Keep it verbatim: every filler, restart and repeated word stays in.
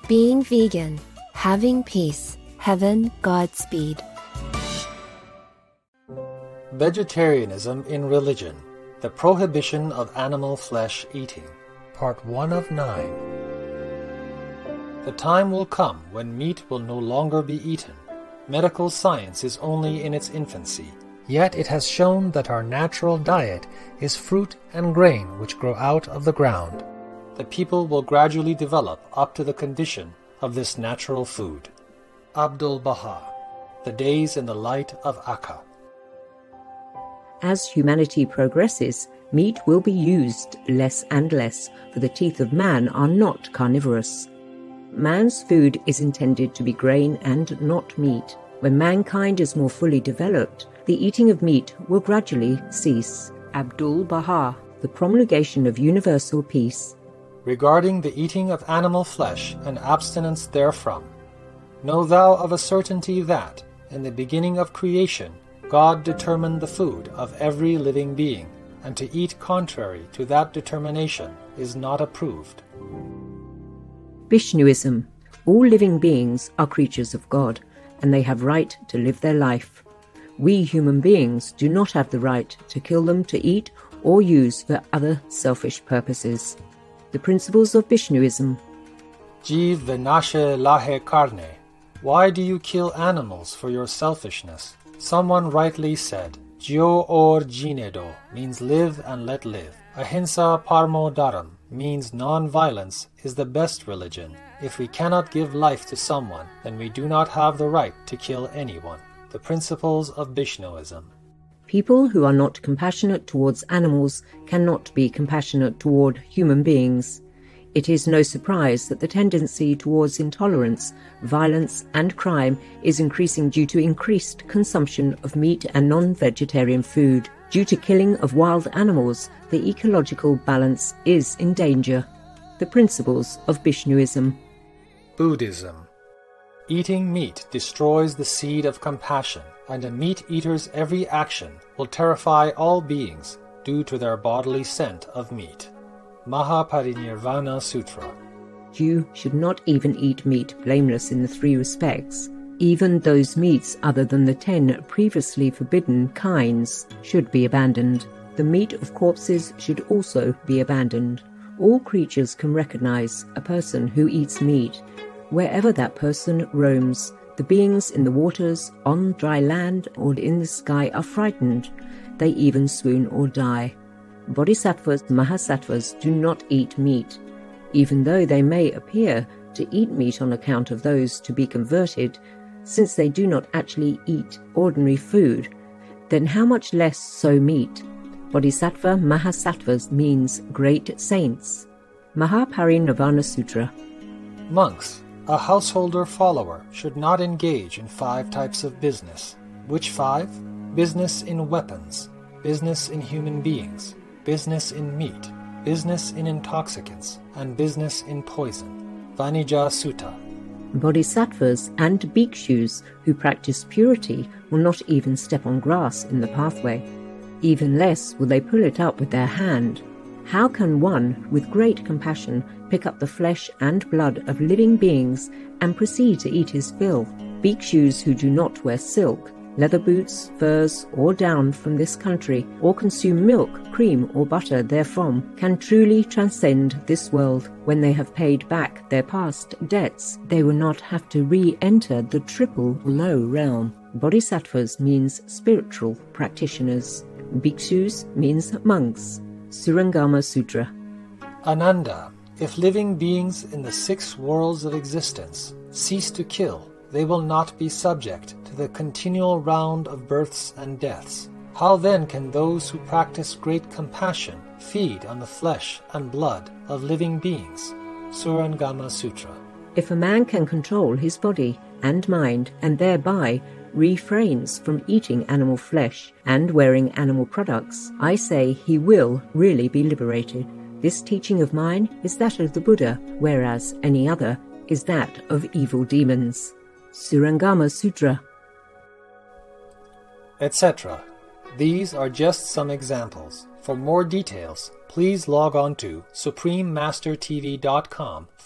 Being vegan, having peace, heaven, Godspeed. Vegetarianism in Religion, the Prohibition of Animal Flesh Eating, Part one of nine. The time will come when meat will no longer be eaten. Medical science is only in its infancy, yet it has shown that our natural diet is fruit and grain which grow out of the ground. The people will gradually develop up to the condition of this natural food. Abdu'l-Baha, The Days in the Light of Akka. As humanity progresses, meat will be used less and less, for the teeth of man are not carnivorous. Man's food is intended to be grain and not meat. When mankind is more fully developed, the eating of meat will gradually cease. Abdu'l-Baha, The Promulgation of Universal Peace. Regarding the eating of animal flesh and abstinence therefrom, know thou of a certainty that, in the beginning of creation, God determined the food of every living being, and to eat contrary to that determination is not approved. Vishnuism. All living beings are creatures of God, and they have right to live their life. We human beings do not have the right to kill them to eat or use for other selfish purposes. The principles of Vishnuism. Jeev vinashe lahe karne. Why do you kill animals for your selfishness? Someone rightly said, Jio or jinedo means live and let live. Ahimsa parmo dharam means non-violence is the best religion. If we cannot give life to someone, then we do not have the right to kill anyone. The principles of Vishnuism. People who are not compassionate towards animals cannot be compassionate toward human beings. It is no surprise that the tendency towards intolerance, violence, and crime is increasing due to increased consumption of meat and non-vegetarian food. Due to killing of wild animals, the ecological balance is in danger. The principles of Vishnuism. Buddhism. Eating meat destroys the seed of compassion, and a meat-eater's every action will terrify all beings due to their bodily scent of meat. Mahaparinirvana Sutra. You should not even eat meat blameless in the three respects. Even those meats other than the ten previously forbidden kinds should be abandoned. The meat of corpses should also be abandoned. All creatures can recognize a person who eats meat, wherever that person roams. The beings in the waters, on dry land, or in the sky are frightened. They even swoon or die. Bodhisattvas, Mahasattvas do not eat meat. Even though they may appear to eat meat on account of those to be converted, since they do not actually eat ordinary food, then how much less so meat? Bodhisattva Mahasattvas means great saints. Mahaparinirvana Sutra. Monks, a householder follower should not engage in five types of business. Which five? Business in weapons, business in human beings, business in meat, business in intoxicants, and business in poison. Vanija Sutta. Bodhisattvas and bhikshus who practice purity will not even step on grass in the pathway. Even less will they pull it up with their hand. How can one, with great compassion, pick up the flesh and blood of living beings and proceed to eat his fill? Bhikshus who do not wear silk, leather boots, furs, or down from this country, or consume milk, cream, or butter therefrom, can truly transcend this world. When they have paid back their past debts, they will not have to re-enter the triple low realm. Bodhisattvas means spiritual practitioners. Bhikshus means monks. Surangama Sutra. Ananda, if living beings in the six worlds of existence cease to kill, they will not be subject to the continual round of births and deaths. How then can those who practice great compassion feed on the flesh and blood of living beings? Surangama Sutra. If a man can control his body and mind, and thereby refrains from eating animal flesh and wearing animal products, I say he will really be liberated. This teaching of mine is that of the Buddha, whereas any other is that of evil demons. Surangama Sutra. et cetera. These are just some examples. For more details, please log on to supreme master t v dot com